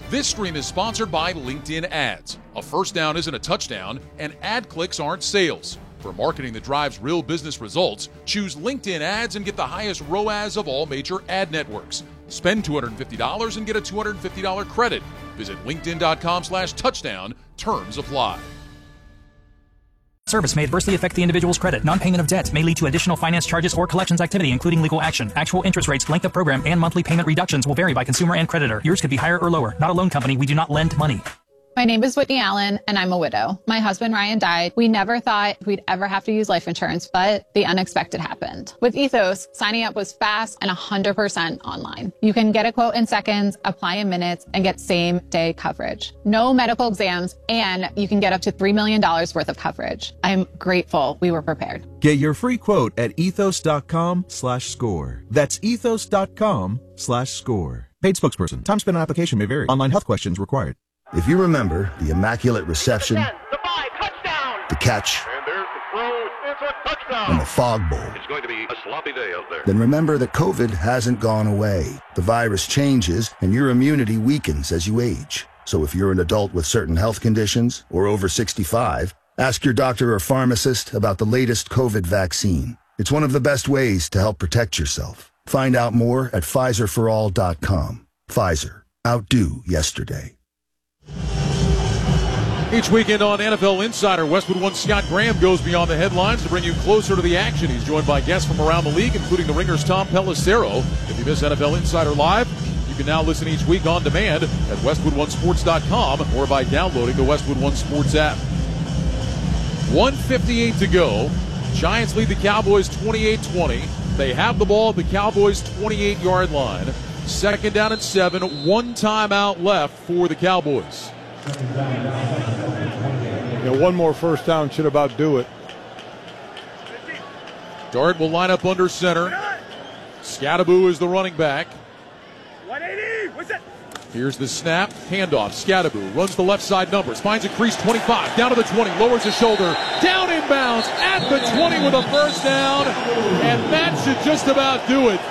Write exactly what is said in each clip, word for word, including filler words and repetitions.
This stream is sponsored by LinkedIn Ads. A first down isn't a touchdown, and ad clicks aren't sales. For marketing that drives real business results, choose LinkedIn Ads and get the highest R O A S of all major ad networks. Spend two hundred fifty dollars and get a two hundred fifty dollars credit. Visit linkedin.com slash touchdown. Terms apply. Service may adversely affect the individual's credit. Non-payment of debt may lead to additional finance charges or collections activity, including legal action. Actual interest rates, length of program, and monthly payment reductions will vary by consumer and creditor. Yours could be higher or lower. Not a loan company. We do not lend money. My name is Whitney Allen, and I'm a widow. My husband, Ryan, died. We never thought we'd ever have to use life insurance, but the unexpected happened. With Ethos, signing up was fast and one hundred percent online. You can get a quote in seconds, apply in minutes, and get same-day coverage. No medical exams, and you can get up to three million dollars worth of coverage. I'm grateful we were prepared. Get your free quote at ethos.com slash score. That's ethos.com slash score. Paid spokesperson. Time spent on application may vary. Online health questions required. If you remember the immaculate reception, ten, the, five, touchdown. the catch, and there's the throw, it's a touchdown. and the fog bowl, it's going to be a sloppy day out there. Then remember that COVID hasn't gone away. The virus changes, and your immunity weakens as you age. So if you're an adult with certain health conditions or over sixty-five, ask your doctor or pharmacist about the latest COVID vaccine. It's one of the best ways to help protect yourself. Find out more at Pfizer for all dot com. Pfizer. Outdo yesterday. Each weekend on N F L Insider, Westwood One Scott Graham goes beyond the headlines to bring you closer to the action. He's joined by guests from around the league, including the Ringer's Tom Pelissero. If you miss N F L Insider Live, you can now listen each week on demand at westwood one sports dot com or by downloading the Westwood One Sports app. one fifty-eight to go. Giants lead the Cowboys twenty-eight twenty. They have the ball at the Cowboys' twenty-eight-yard line. Second down and seven. One timeout left for the Cowboys. Yeah, one more first down should about do it. Dart will line up under center. Scattaboo is the running back. one eighty, what's it? Here's the snap. Handoff. Scattaboo runs the left side numbers. Finds a crease twenty-five. Down to the twenty. Lowers his shoulder. Down inbounds at the twenty with a first down. And that should just about do it.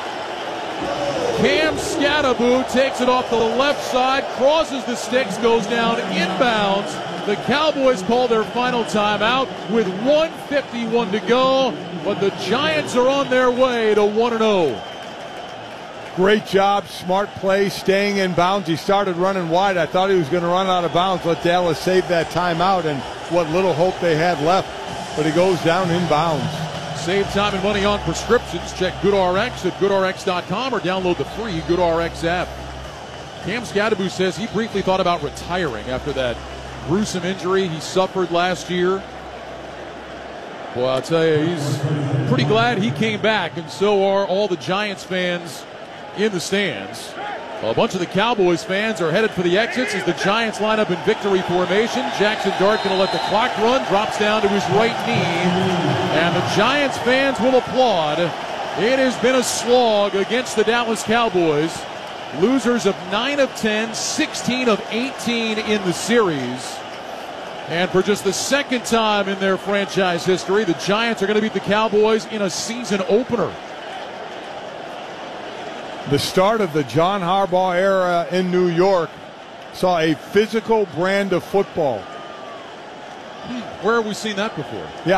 Cam Scattaboo takes it off the left side, crosses the sticks, goes down inbounds. The Cowboys call their final timeout with one fifty-one to go, but the Giants are on their way to one and oh. Great job, smart play, staying in bounds. He started running wide. I thought he was going to run out of bounds, let Dallas save that timeout and what little hope they had left, but he goes down in bounds. Save time and money on prescriptions. Check GoodRx at good r x dot com or download the free GoodRx app. Cam Scattaboo says he briefly thought about retiring after that gruesome injury he suffered last year. Well, I'll tell you, he's pretty glad he came back, and so are all the Giants fans in the stands. Well, a bunch of the Cowboys fans are headed for the exits as the Giants line up in victory formation. Jackson Dart going to let the clock run, drops down to his right knee, and the Giants fans will applaud. It has been a slog against the Dallas Cowboys. Losers of nine of ten, sixteen of eighteen in the series. And for just the second time in their franchise history, the Giants are going to beat the Cowboys in a season opener. The start of the John Harbaugh era in New York saw a physical brand of football. Where have we seen that before? Yeah.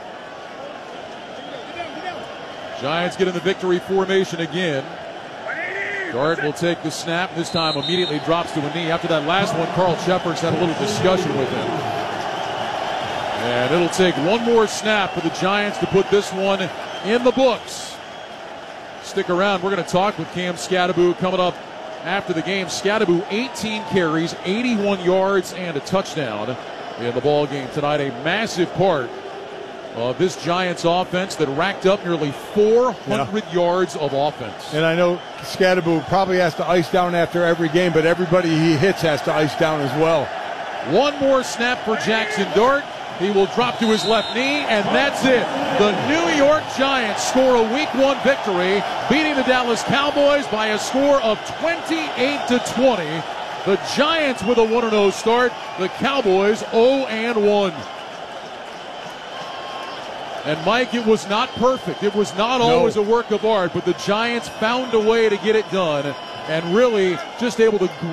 Giants get in the victory formation again. Dart will take the snap. This time immediately drops to a knee. After that last one, Carl Shepard's had a little discussion with him. And it'll take one more snap for the Giants to put this one in the books. Stick around. We're going to talk with Cam Scattaboo coming up after the game. Scattaboo, eighteen carries, eighty-one yards, and a touchdown in the ball game tonight. A massive part of this Giants offense that racked up nearly four hundred yeah. yards of offense. And I know Scattaboo probably has to ice down after every game, but everybody he hits has to ice down as well. One more snap for Jackson Dart. He will drop to his left knee, and that's it. The New York Giants score a week one victory, beating the Dallas Cowboys by a score of twenty-eight to twenty. The Giants with a one and oh start, the Cowboys oh and one. And Mike, it was not perfect. It was not no. always a work of art, but the Giants found a way to get it done and really just able to